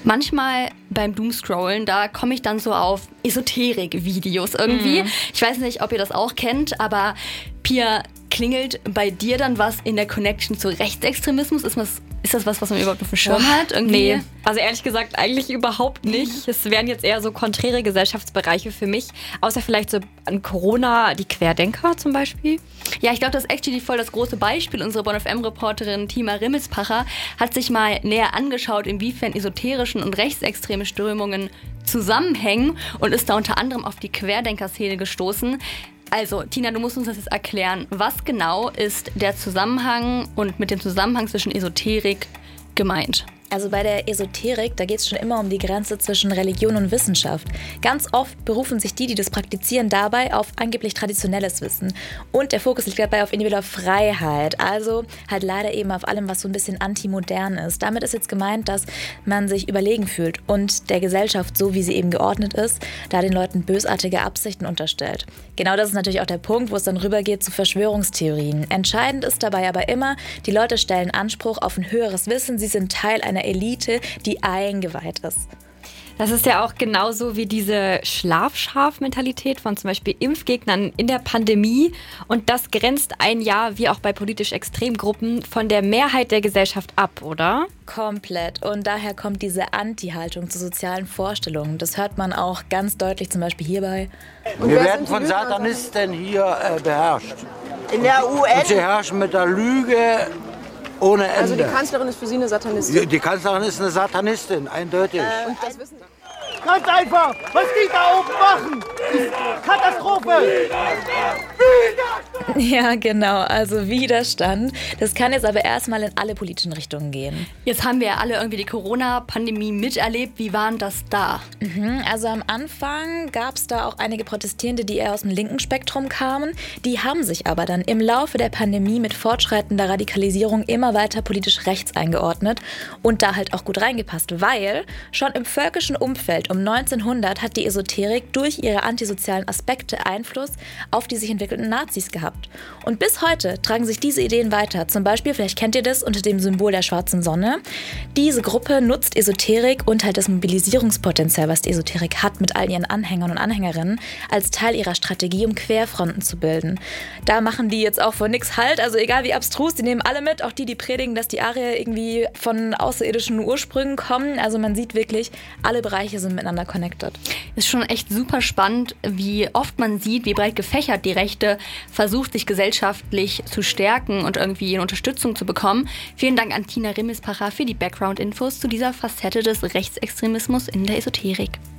Manchmal beim Doomscrollen, da komme ich dann so auf Esoterik-Videos irgendwie. Ich weiß nicht, ob ihr das auch kennt, aber Pia, klingelt bei dir dann was in der Connection zu Rechtsextremismus? Ist das was man überhaupt auf dem Schirm hat? Irgendwie? Nee, also ehrlich gesagt eigentlich überhaupt nicht. Es wären jetzt eher so konträre Gesellschaftsbereiche für mich, außer vielleicht so an Corona, die Querdenker zum Beispiel. Ja, ich glaube, das ist actually voll das große Beispiel. Unsere Bonn-FM-Reporterin Tima Rimmelspacher hat sich mal näher angeschaut, inwiefern esoterischen und rechtsextreme Strömungen zusammenhängen und ist da unter anderem auf die Querdenker-Szene gestoßen. Also, Tina, du musst uns das jetzt erklären. Was genau ist der Zusammenhang und mit dem Zusammenhang zwischen Esoterik gemeint? Also bei der Esoterik, da geht es schon immer um die Grenze zwischen Religion und Wissenschaft. Ganz oft berufen sich die das praktizieren, dabei auf angeblich traditionelles Wissen. Und der Fokus liegt dabei auf individueller Freiheit, also halt leider eben auf allem, was so ein bisschen antimodern ist. Damit ist jetzt gemeint, dass man sich überlegen fühlt und der Gesellschaft, so wie sie eben geordnet ist, da den Leuten bösartige Absichten unterstellt. Genau das ist natürlich auch der Punkt, wo es dann rübergeht zu Verschwörungstheorien. Entscheidend ist dabei aber immer, die Leute stellen Anspruch auf ein höheres Wissen, sie sind Teil einer Elite, die eingeweiht ist. Das ist ja auch genauso wie diese Schlafschaf-Mentalität von zum Beispiel Impfgegnern in der Pandemie. Und das grenzt ein Jahr, wie auch bei politisch Extremgruppen, von der Mehrheit der Gesellschaft ab, oder? Komplett. Und daher kommt diese Anti-Haltung zu sozialen Vorstellungen. Das hört man auch ganz deutlich zum Beispiel hierbei. Wir werden von Satanisten hier beherrscht. In der UN? Und sie herrschen mit der Lüge ohne Ende. Also die Kanzlerin ist für Sie eine Satanistin? Die Kanzlerin ist eine Satanistin, eindeutig. Und das wissen Sie? Ganz einfach, was die da oben machen, ist Katastrophe. Ja, genau, also Widerstand. Das kann jetzt aber erstmal in alle politischen Richtungen gehen. Jetzt haben wir ja alle irgendwie die Corona-Pandemie miterlebt. Wie war denn das da? Also am Anfang gab es da auch einige Protestierende, die eher aus dem linken Spektrum kamen. Die haben sich aber dann im Laufe der Pandemie mit fortschreitender Radikalisierung immer weiter politisch rechts eingeordnet und da halt auch gut reingepasst, weil schon im völkischen Umfeld um 1900 hat die Esoterik durch ihre antisozialen Aspekte Einfluss auf die sich entwickelnden Nazis gehabt. Und bis heute tragen sich diese Ideen weiter. Zum Beispiel, vielleicht kennt ihr das unter dem Symbol der schwarzen Sonne. Diese Gruppe nutzt Esoterik und halt das Mobilisierungspotenzial, was die Esoterik hat, mit all ihren Anhängern und Anhängerinnen, als Teil ihrer Strategie, um Querfronten zu bilden. Da machen die jetzt auch vor nix Halt, also egal wie abstrus, die nehmen alle mit, auch die predigen, dass die Arier irgendwie von außerirdischen Ursprüngen kommen. Also man sieht wirklich, alle Bereiche sind miteinander connected. Ist schon echt super spannend, wie oft man sieht, wie breit gefächert die Rechte versucht, sich gesellschaftlich zu stärken und irgendwie eine Unterstützung zu bekommen. Vielen Dank an Tina Rimmelspacher für die Background-Infos zu dieser Facette des Rechtsextremismus in der Esoterik.